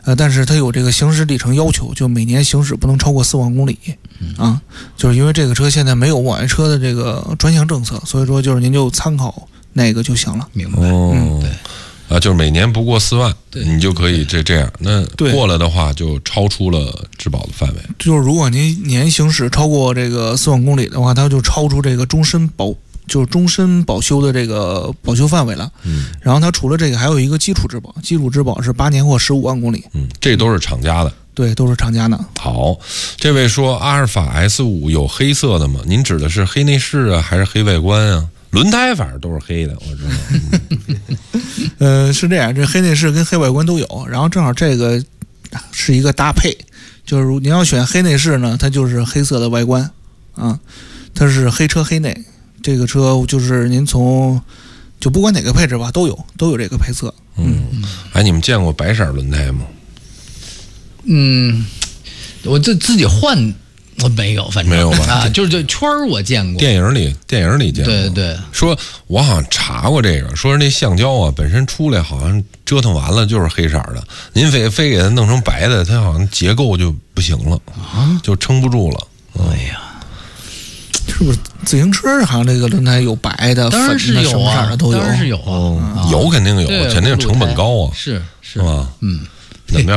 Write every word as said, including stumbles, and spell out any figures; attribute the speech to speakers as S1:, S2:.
S1: 呃，但是它有这个行驶里程要求，就每年行驶不能超过四万公里，啊，就是因为这个车现在没有网约车的这个专项政策，所以说就是您就参考那个就行了。
S2: 明白？
S3: 哦，
S2: 嗯，对。
S3: 啊，就是每年不过四万，你就可以这这样。那过了的话，就超出了质保的范围。
S1: 就是如果您年行驶超过这个四万公里的话，它就超出这个终身保，就是终身保修的这个保修范围了。
S3: 嗯，
S1: 然后它除了这个，还有一个基础质保，基础质保是八年或十五万公里。
S3: 嗯，这都是厂家的。
S1: 对，都是厂家的。
S3: 好，这位说阿尔法 S 五 有黑色的吗？您指的是黑内饰啊，还是黑外观啊？轮胎反正都是黑的，我知道。
S1: 呃，是这样，这黑内饰跟黑外观都有，然后正好这个是一个搭配，就是如您要选黑内饰呢，它就是黑色的外观啊，它是黑车黑内，这个车就是您从就不管哪个配置吧，都有都有这个配色。
S3: 嗯，哎，你们见过白色轮胎吗？
S2: 嗯，我这自己换。我没有，反正
S3: 没有吧？
S2: 啊，就是这圈儿我见过，
S3: 电影里电影里见过。
S2: 对对，
S3: 说我好像查过这个，说是那橡胶啊本身出来好像折腾完了就是黑色的，您非非给它弄成白的，它好像结构就不行了，啊，就撑不住了。
S2: 哎呀，
S1: 是不是自行车好像这个轮胎有白的、
S2: 当然是有啊，
S1: 什么色的都有，
S2: 当然是有啊，
S3: 有肯定有，肯定成本高啊，
S2: 是是
S3: 吧？
S2: 嗯，
S3: 怎么样？